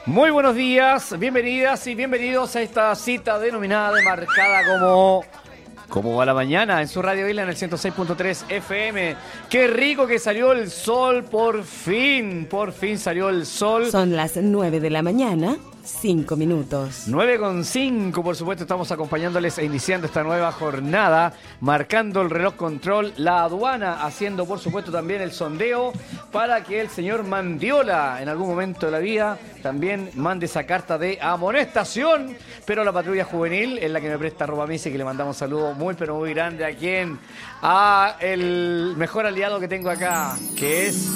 Muy buenos días, bienvenidas y bienvenidos a esta cita denominada de marcada como ¿Cómo va la mañana? En su Radio Isla en el 106.3 FM. Qué rico que salió el sol, por fin salió el sol. Son las 9 de la mañana, 5 minutos. 9:05, por supuesto, estamos acompañándoles e iniciando esta nueva jornada, marcando el reloj control, la aduana haciendo, por supuesto, también el sondeo para que el señor Mandiola, en algún momento de la vida, también mande esa carta de amonestación. Pero la patrulla juvenil, en la que me presta Ropa Misi, que le mandamos saludos muy, pero muy grande a quien, a el mejor aliado que tengo acá, que es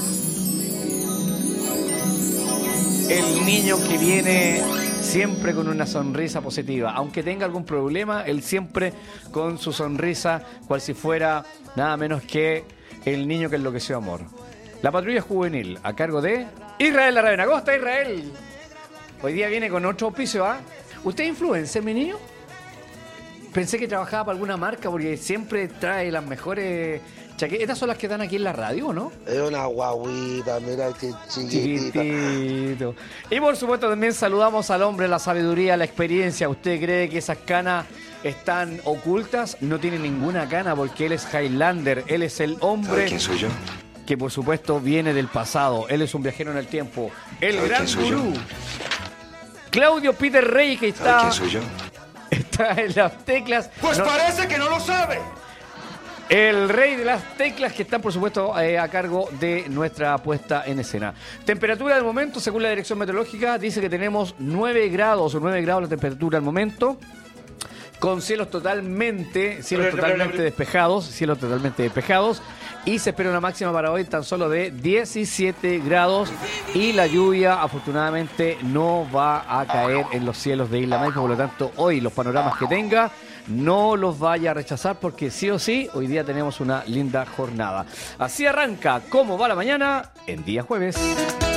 el niño que viene siempre con una sonrisa positiva. Aunque tenga algún problema, él siempre con su sonrisa, cual si fuera nada menos que el niño que enloqueció amor. La patrulla juvenil, a cargo de Israel Aravena. ¿Cómo está, Israel? Hoy día viene con otro auspicio, ¿ah? ¿Usted es influencer, mi niño? Pensé que trabajaba para alguna marca porque siempre trae las mejores chaquetas. Estas son las que dan aquí en la radio, ¿no? Es una guaguita, mira qué chiquitita. Chiquitito. Y por supuesto también saludamos al hombre, la sabiduría, la experiencia. ¿Usted cree que esas canas están ocultas? No tiene ninguna cana porque él es Highlander. Él es el hombre... ¿Sabe quién soy yo? Que por supuesto viene del pasado. Él es un viajero en el tiempo. El ¿Sabe gran quién soy gurú. yo? Claudio Peter Rey, que ¿Sabe está... quién soy yo? Está en las teclas. Pues No, parece que no lo sabe. el rey de las teclas, que están por supuesto a cargo de nuestra puesta en escena. Temperatura del momento, según la dirección meteorológica, dice que tenemos 9 grados la temperatura al momento, con cielos totalmente despejados, y se espera una máxima para hoy tan solo de 17 grados, y la lluvia afortunadamente no va a caer en los cielos de Isla Maipo. Por lo tanto, hoy los panoramas que tenga no los vaya a rechazar, porque sí o sí hoy día tenemos una linda jornada. Así arranca ¿Cómo va la mañana? En día jueves.